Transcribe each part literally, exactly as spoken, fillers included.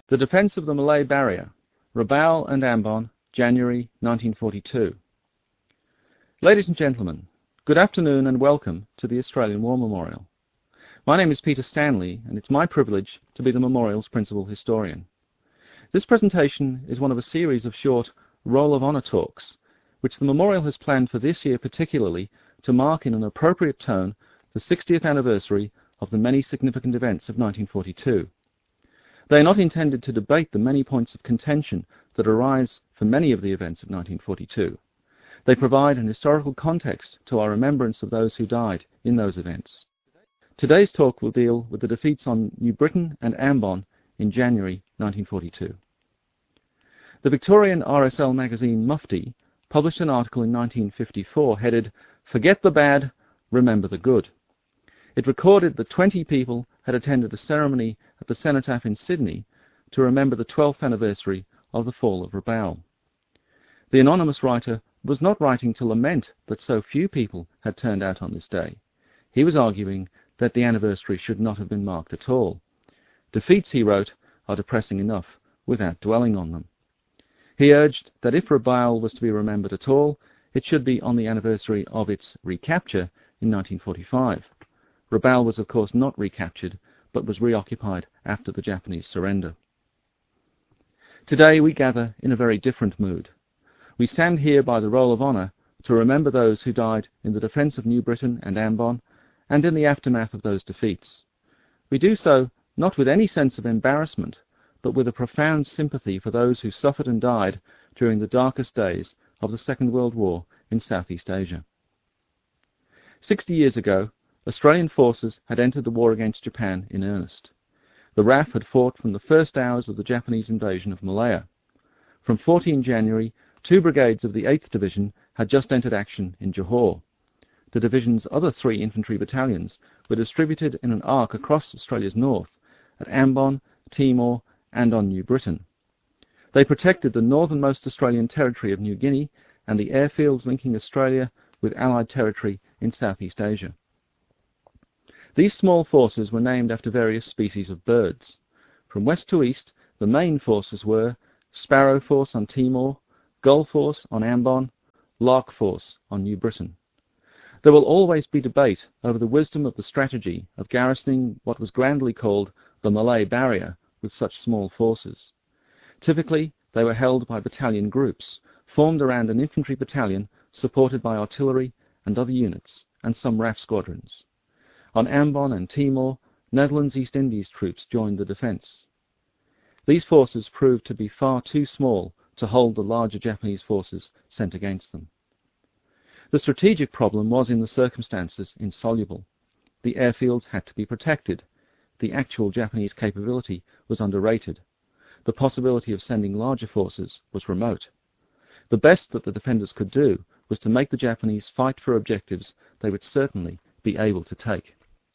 The Defence of the Malay Barrier, Rabaul and Ambon, January nineteen forty-two. Ladies and gentlemen, good afternoon and welcome to the Australian War Memorial. My name is Peter Stanley, and it's my privilege to be the memorial's principal historian. This presentation is one of a series of short Roll of Honour talks, which the memorial has planned for this year particularly to mark in an appropriate tone the sixtieth anniversary of the many significant events of nineteen forty-two. They are not intended to debate the many points of contention that arise for many of the events of nineteen forty-two. They provide an historical context to our remembrance of those who died in those events. Today's talk will deal with the defeats on New Britain and Ambon in January nineteen forty-two. The Victorian R S L magazine Mufti published an article in nineteen fifty-four headed "Forget the Bad, Remember the Good." It recorded that twenty people had attended a ceremony at the Cenotaph in Sydney to remember the twelfth anniversary of the fall of Rabaul. The anonymous writer was not writing to lament that so few people had turned out on this day. He was arguing that the anniversary should not have been marked at all. Defeats, he wrote, are depressing enough without dwelling on them. He urged that if Rabaul was to be remembered at all, it should be on the anniversary of its recapture in nineteen forty-five. Rabaul was of course not recaptured, but was reoccupied after the Japanese surrender. Today we gather in a very different mood. We stand here by the Roll of Honour to remember those who died in the defence of New Britain and Ambon, and in the aftermath of those defeats. We do so not with any sense of embarrassment, but with a profound sympathy for those who suffered and died during the darkest days of the Second World War in Southeast Asia. Sixty years ago, Australian forces had entered the war against Japan in earnest. The R A F had fought from the first hours of the Japanese invasion of Malaya. From fourteenth January, two brigades of the eighth Division had just entered action in Johor. The division's other three infantry battalions were distributed in an arc across Australia's north, at Ambon, Timor, and on New Britain. They protected the northernmost Australian territory of New Guinea and the airfields linking Australia with Allied territory in Southeast Asia. These small forces were named after various species of birds. From west to east, the main forces were Sparrow Force on Timor, Gull Force on Ambon, Lark Force on New Britain. There will always be debate over the wisdom of the strategy of garrisoning what was grandly called the Malay Barrier with such small forces. Typically, they were held by battalion groups, formed around an infantry battalion supported by artillery and other units, and some R A F squadrons. On Ambon and Timor, Netherlands East Indies troops joined the defence. These forces proved to be far too small to hold the larger Japanese forces sent against them. The strategic problem was in the circumstances insoluble. The airfields had to be protected. The actual Japanese capability was underrated. The possibility of sending larger forces was remote. The best that the defenders could do was to make the Japanese fight for objectives they would certainly be able to take.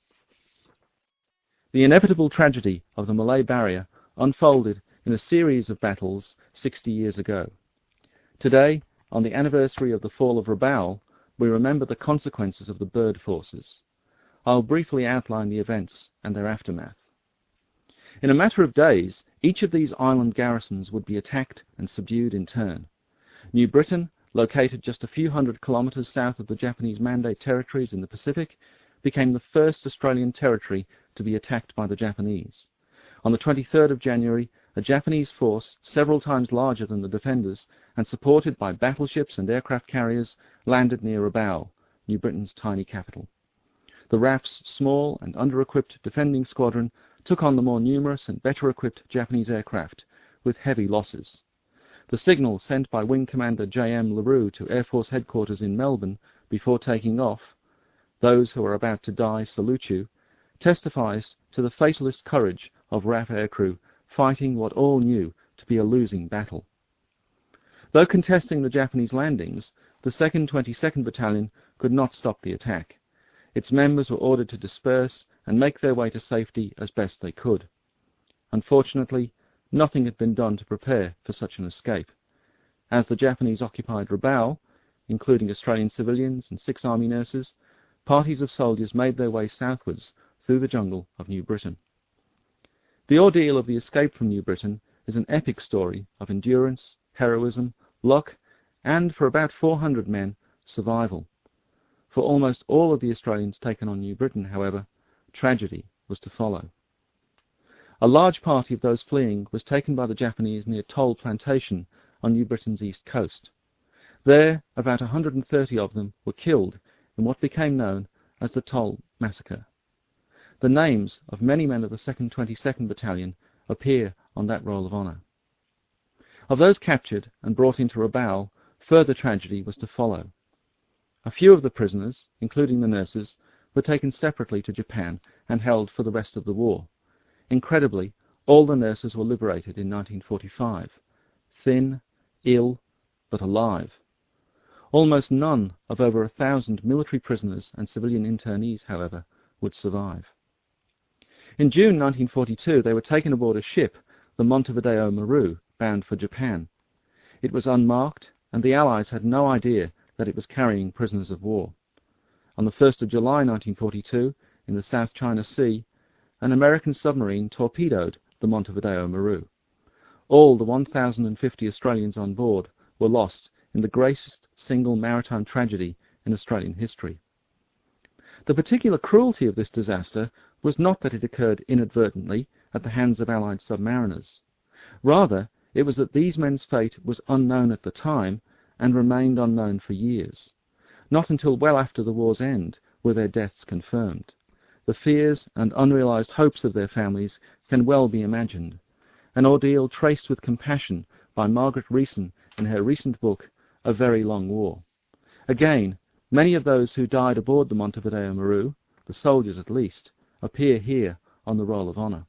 The inevitable tragedy of the Malay Barrier unfolded in a series of battles sixty years ago. Today, on the anniversary of the fall of Rabaul, we remember the consequences of the bird forces. I'll briefly outline the events and their aftermath. In a matter of days, each of these island garrisons would be attacked and subdued in turn. New Britain, located just a few hundred kilometres south of the Japanese Mandate territories in the Pacific, became the first Australian territory to be attacked by the Japanese. On the twenty-third of January, a Japanese force, several times larger than the defenders, and supported by battleships and aircraft carriers, landed near Rabaul, New Britain's tiny capital. The R A F's small and under-equipped defending squadron took on the more numerous and better-equipped Japanese aircraft, with heavy losses. The signal sent by Wing Commander J M LaRue to Air Force Headquarters in Melbourne before taking off, "Those who are about to die salute you," testifies to the fatalist courage of R A F aircrew fighting what all knew to be a losing battle. Though contesting the Japanese landings, the second twenty-second Battalion could not stop the attack. Its members were ordered to disperse and make their way to safety as best they could. Unfortunately, nothing had been done to prepare for such an escape. As the Japanese occupied Rabaul, including Australian civilians and six army nurses, parties of soldiers made their way southwards through the jungle of New Britain. The ordeal of the escape from New Britain is an epic story of endurance, heroism, luck, and, for about four hundred men, survival. For almost all of the Australians taken on New Britain, however, tragedy was to follow. A large party of those fleeing was taken by the Japanese near Toll Plantation on New Britain's east coast. There, about one hundred thirty of them were killed in what became known as the Toll Massacre. The names of many men of the second twenty-second Battalion appear on that roll of honour. Of those captured and brought into Rabaul, further tragedy was to follow. A few of the prisoners, including the nurses, were taken separately to Japan and held for the rest of the war. Incredibly, all the nurses were liberated in nineteen forty-five, thin, ill, but alive. Almost none of over a thousand military prisoners and civilian internees, however, would survive. In June nineteen forty-two, they were taken aboard a ship, the Montevideo Maru, bound for Japan. It was unmarked, and the Allies had no idea that it was carrying prisoners of war. On the first of July nineteen forty-two, in the South China Sea, an American submarine torpedoed the Montevideo Maru. All the one thousand fifty Australians on board were lost in the greatest single maritime tragedy in Australian history. The particular cruelty of this disaster was not that it occurred inadvertently at the hands of Allied submariners. Rather, it was that these men's fate was unknown at the time and remained unknown for years. Not until well after the war's end were their deaths confirmed. The fears and unrealized hopes of their families can well be imagined, an ordeal traced with compassion by Margaret Reeson in her recent book, A Very Long War. Again, many of those who died aboard the Montevideo Maru, the soldiers at least, appear here on the roll of honour.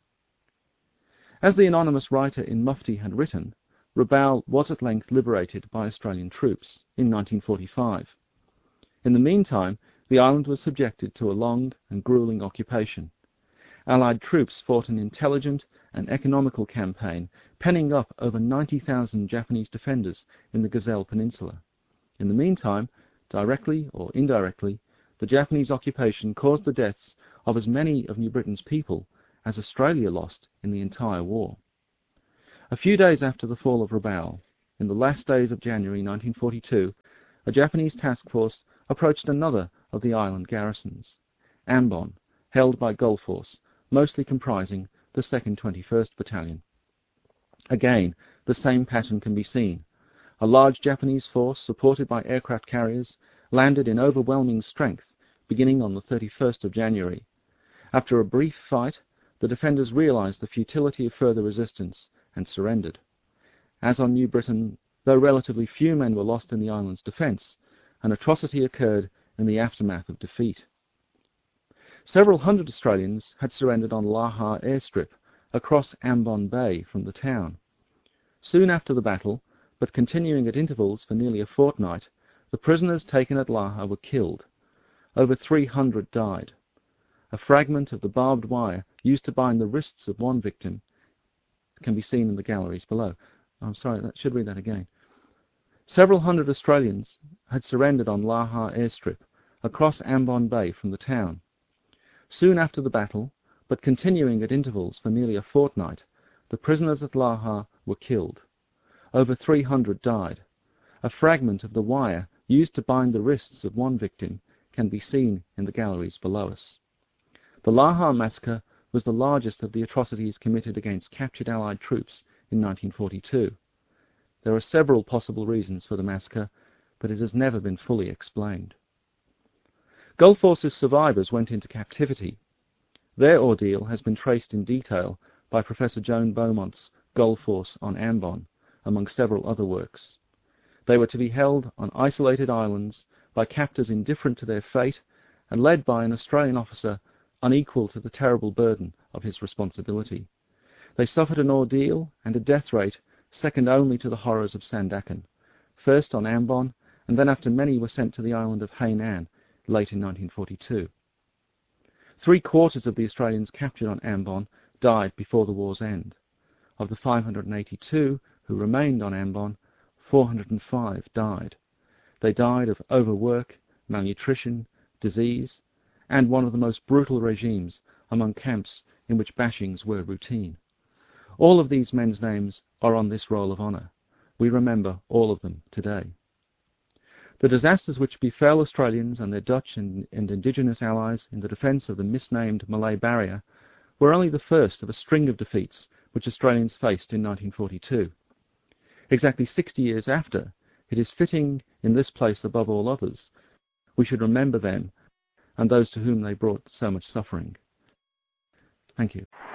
As the anonymous writer in Mufti had written, Rabaul was at length liberated by Australian troops in nineteen forty-five. In the meantime, the island was subjected to a long and gruelling occupation. Allied troops fought an intelligent and economical campaign, penning up over ninety thousand Japanese defenders in the Gazelle Peninsula. In the meantime, directly or indirectly, the Japanese occupation caused the deaths of as many of New Britain's people as Australia lost in the entire war. A few days after the fall of Rabaul, in the last days of January nineteen forty-two, a Japanese task force approached another of the island garrisons, Ambon, held by Gullforce, mostly comprising the second twenty-first Battalion. Again, the same pattern can be seen. A large Japanese force, supported by aircraft carriers, landed in overwhelming strength, beginning on the thirty-first of January. After a brief fight, the defenders realized the futility of further resistance and surrendered. As on New Britain, though relatively few men were lost in the island's defence, an atrocity occurred in the aftermath of defeat. Several hundred Australians had surrendered on Laha airstrip, across Ambon Bay from the town. Soon after the battle, but continuing at intervals for nearly a fortnight, the prisoners taken at Laha were killed. Over three hundred died. A fragment of the barbed wire used to bind the wrists of one victim can be seen in the galleries below. I'm sorry, I should read that again. Several hundred Australians had surrendered on Laha airstrip, across Ambon Bay from the town. Soon after the battle, but continuing at intervals for nearly a fortnight, the prisoners at Laha were killed. Over three hundred died. A fragment of the wire used to bind the wrists of one victim can be seen in the galleries below us. The Laha massacre was the largest of the atrocities committed against captured Allied troops in nineteen forty-two. There are several possible reasons for the massacre, but it has never been fully explained. Gullforce's survivors went into captivity. Their ordeal has been traced in detail by Professor Joan Beaumont's Gullforce on Ambon, among several other works. They were to be held on isolated islands by captors indifferent to their fate and led by an Australian officer unequal to the terrible burden of his responsibility. They suffered an ordeal and a death rate second only to the horrors of Sandakan, first on Ambon, and then after many were sent to the island of Hainan late in nineteen forty-two. Three quarters of the Australians captured on Ambon died before the war's end. Of the five hundred eighty-two who remained on Ambon, four hundred five died. They died of overwork, malnutrition, disease, and one of the most brutal regimes among camps in which bashings were routine. All of these men's names are on this roll of honour. We remember all of them today. The disasters which befell Australians and their Dutch and, and Indigenous allies in the defence of the misnamed Malay Barrier were only the first of a string of defeats which Australians faced in nineteen forty-two. Exactly sixty years after, it is fitting in this place above all others, we should remember them and those to whom they brought so much suffering. Thank you.